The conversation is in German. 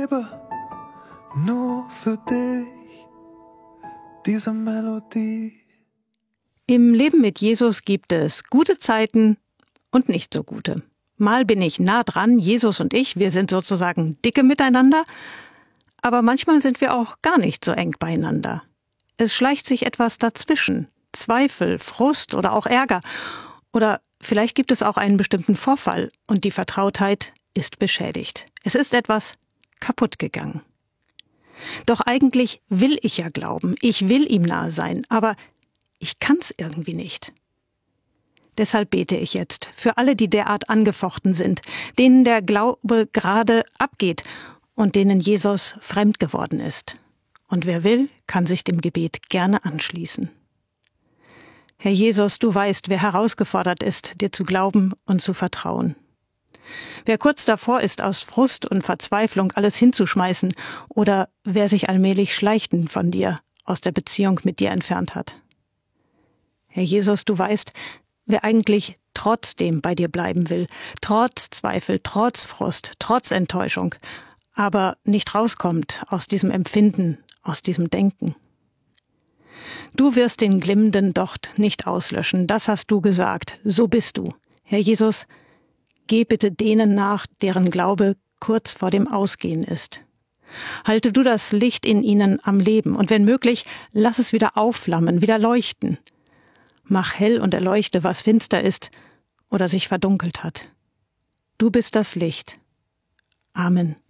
lebe nur für dich, diese Melodie. Im Leben mit Jesus gibt es gute Zeiten und nicht so gute. Mal bin ich nah dran, Jesus und ich, wir sind sozusagen dicke miteinander, aber manchmal sind wir auch gar nicht so eng beieinander. Es schleicht sich etwas dazwischen, Zweifel, Frust oder auch Ärger. Oder vielleicht gibt es auch einen bestimmten Vorfall und die Vertrautheit ist beschädigt. Es ist etwas kaputt gegangen. Doch eigentlich will ich ja glauben, ich will ihm nahe sein, aber ich kann's irgendwie nicht. Deshalb bete ich jetzt für alle, die derart angefochten sind, denen der Glaube gerade abgeht und denen Jesus fremd geworden ist. Und wer will, kann sich dem Gebet gerne anschließen. Herr Jesus, du weißt, wer herausgefordert ist, dir zu glauben und zu vertrauen. Wer kurz davor ist, aus Frust und Verzweiflung alles hinzuschmeißen oder wer sich allmählich schleichend von dir, aus der Beziehung mit dir entfernt hat. Herr Jesus, du weißt, wer eigentlich trotzdem bei dir bleiben will, trotz Zweifel, trotz Frust, trotz Enttäuschung, aber nicht rauskommt aus diesem Empfinden, aus diesem Denken. Du wirst den glimmenden Docht nicht auslöschen, das hast du gesagt, so bist du. Herr Jesus, geh bitte denen nach, deren Glaube kurz vor dem Ausgehen ist. Halte du das Licht in ihnen am Leben und wenn möglich, lass es wieder aufflammen, wieder leuchten. Mach hell und erleuchte, was finster ist oder sich verdunkelt hat. Du bist das Licht. Amen.